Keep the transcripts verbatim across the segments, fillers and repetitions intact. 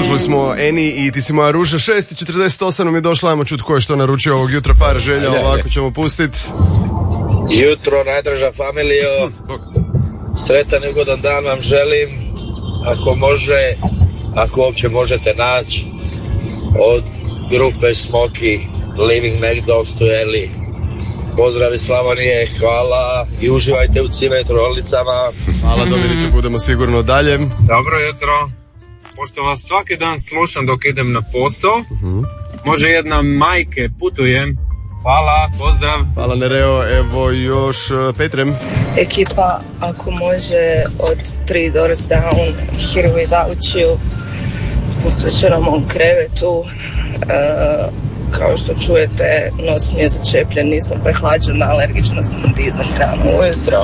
Slušali smo Eni i Ti si moja ruža. Šest i četrdeset osam nam je došla, ajmo čut ko je što naručio ovog jutra. Par želja, ovako ćemo pustit. Jutro, najdraža familijo, sretan i ugodan dan vam želim. Ako može, ako uopće možete naći, od grupe Smoky, Living Next Door to Ellie. Pozdrav iz Slavonije, hvala i uživajte u cimet rolicama. Hvala Dominiče, budemo sigurno dalje. Dobro jutro, pošto vas svaki dan slušam dok idem na posao, uh-huh. Može jedna majke, putujem. Hvala, pozdrav. Hvala Nereo, evo još Petrem. Ekipa, ako može, od Three Doors Down, Here Without You, posvećeno mom krevetu. Uh, kao što čujete, nos mi je začepljen, nisam prehlađena, alergična sam na dizel rano ujutro.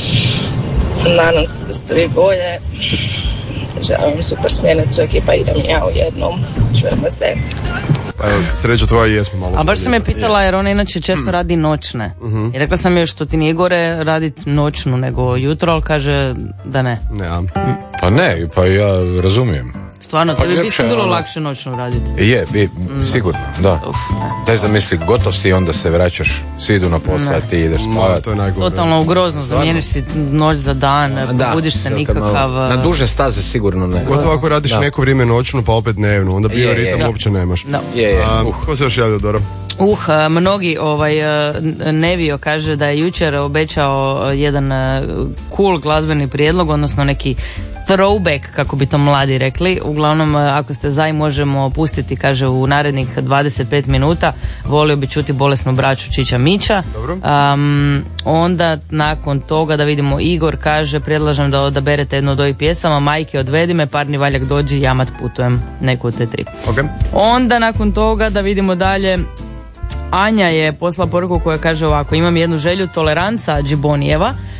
Nadam se da ste vi bolje. Želim super smjernicu, ekipa, idem ja u jednom. Čujemo se. Evo, srećo tvoja i jesmo malo. A baš sam je pitala jer ona inače često radi noćne. Uh-huh. I rekla sam joj što ti nije gore raditi noćnu nego jutro, ali kaže da ne. Ne, a? A ne, pa ja razumijem. Stvarno, pa tebi bi se bilo ono... lakše noćno raditi. Je, bi, mm. sigurno, da. Uf, daj zamisli, gotov si i onda se vraćaš, svi idu na posao, a ti ideš spavati. To je najgore. Totalno grozno, zamijeniš si noć za dan, da, budiš se nikakav... Na duže staze sigurno ne. Gotovo ako radiš da. neko vrijeme noćnu pa opet dnevnu, onda bio ritam uopće nemaš. Da. Je, je. A, uh. Ko se još javio, Dora? Uh, mnogi, ovaj, Nevio kaže da je jučer obećao jedan cool glazbeni prijedlog, odnosno neki throwback, kako bi to mladi rekli. Uglavnom, ako ste za i možemo pustiti, kaže, u narednih dvadeset pet minuta. Volio bi čuti Bolesnu braću Čiča Mića. Um, onda, nakon toga, da vidimo, Igor kaže, predlažem da odaberete jednu od ovih pjesama, Majke odvedi me, Parni valjak dođi, Jamat putujem, neku od te tri. Okay. Onda, nakon toga, da vidimo dalje, Anja je poslala poruku koja kaže ovako: imam jednu želju, Toleranca Džibonijeva,